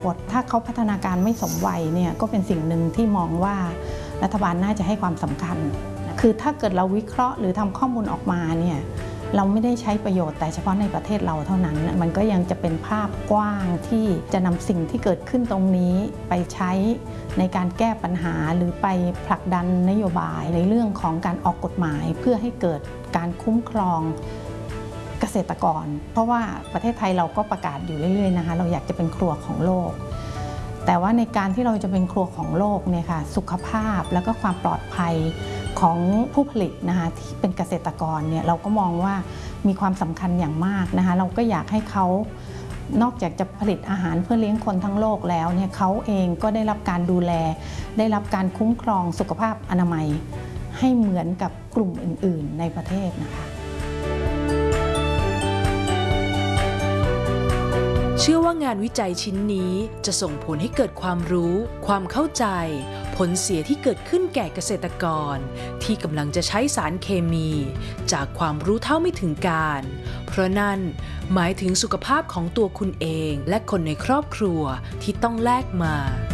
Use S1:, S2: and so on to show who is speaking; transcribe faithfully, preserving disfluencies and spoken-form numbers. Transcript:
S1: บทถ้าเขาพัฒนาการไม่สมวัยเนี่ยก็เป็นสิ่งหนึ่งที่มองว่ารัฐบาลน่าจะให้ความสำคัญคือถ้าเกิดเราวิเคราะห์หรือทำข้อมูลออกมาเนี่ยเราไม่ได้ใช้ประโยชน์แต่เฉพาะในประเทศเราเท่านั้นมันก็ยังจะเป็นภาพกว้างที่จะนำสิ่งที่เกิดขึ้นตรงนี้ไปใช้ในการแก้ปัญหาหรือไปผลักดันนโยบายในเรื่องของการออกกฎหมายเพื่อให้เกิดการคุ้มครองเกษตรกรเพราะว่าประเทศไทยเราก็ประกาศอยู่เรื่อยๆนะคะเราอยากจะเป็นครัวของโลกแต่ว่าในการที่เราจะเป็นครัวของโลกเนี่ยค่ะสุขภาพแล้วก็ความปลอดภัยของผู้ผลิตนะคะที่เป็นเกษตรกรเนี่ยเราก็มองว่ามีความสำคัญอย่างมากนะคะเราก็อยากให้เขานอกจากจะผลิตอาหารเพื่อเลี้ยงคนทั้งโลกแล้วเนี่ยเขาเองก็ได้รับการดูแลได้รับการคุ้มครองสุขภาพอนามัยให้เหมือนกับกลุ่มอื่นๆในประเทศนะคะ
S2: เชื่อว่างานวิจัยชิ้นนี้จะส่งผลให้เกิดความรู้ความเข้าใจผลเสียที่เกิดขึ้นแก่เกษตรกรที่กำลังจะใช้สารเคมีจากความรู้เท่าไม่ถึงการเพราะนั่นหมายถึงสุขภาพของตัวคุณเองและคนในครอบครัวที่ต้องแลกมา